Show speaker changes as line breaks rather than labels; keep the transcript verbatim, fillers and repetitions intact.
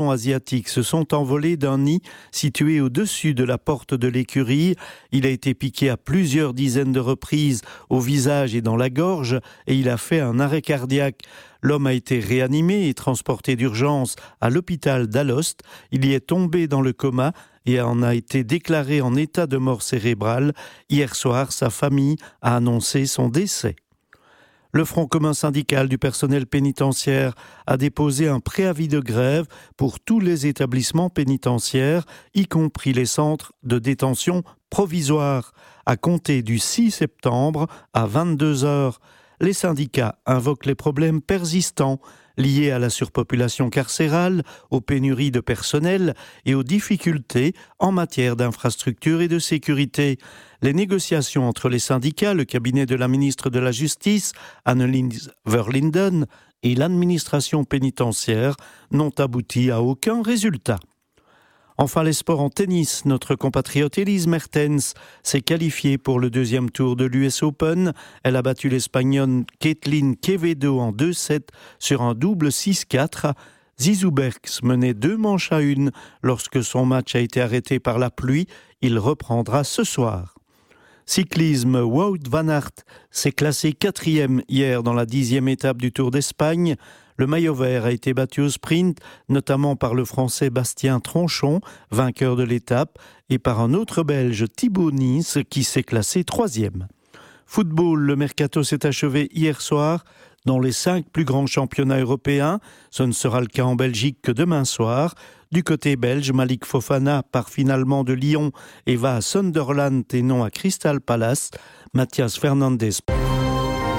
asiatiques se sont envolés d'un nid situé au-dessus de la porte de l'écurie. Il a été piqué à plusieurs dizaines de reprises au visage et dans la gorge et il a fait un arrêt cardiaque. L'homme a été réanimé et transporté d'urgence à l'hôpital d'Alost. Il y est tombé dans le coma et en a été déclaré en état de mort cérébrale. Hier soir, sa famille a annoncé son décès. Le Front commun syndical du personnel pénitentiaire a déposé un préavis de grève pour tous les établissements pénitentiaires, y compris les centres de détention provisoires, à compter du six septembre à vingt-deux heures. Les syndicats invoquent les problèmes persistants liés à la surpopulation carcérale, aux pénuries de personnel et aux difficultés en matière d'infrastructure et de sécurité. Les négociations entre les syndicats, le cabinet de la ministre de la Justice, Annelies Verlinden, et l'administration pénitentiaire n'ont abouti à aucun résultat. Enfin, les sports en tennis. Notre compatriote Elise Mertens s'est qualifiée pour le deuxième tour de l'U S Open. Elle a battu l'Espagnole Kathleen Quevedo en deux sept sur un double six quatre. Zizou Berks menait deux manches à une lorsque son match a été arrêté par la pluie. Il reprendra ce soir. Cyclisme, Wout van Aert s'est classé quatrième hier dans la dixième étape du Tour d'Espagne. Le maillot vert a été battu au sprint, notamment par le Français Bastien Tronchon, vainqueur de l'étape, et par un autre Belge, Thibaut Nice, qui s'est classé troisième. Football, le mercato s'est achevé hier soir dans les cinq plus grands championnats européens. Ce ne sera le cas en Belgique que demain soir. Du côté belge, Malik Fofana part finalement de Lyon et va à Sunderland et non à Crystal Palace. Mathias Fernandes.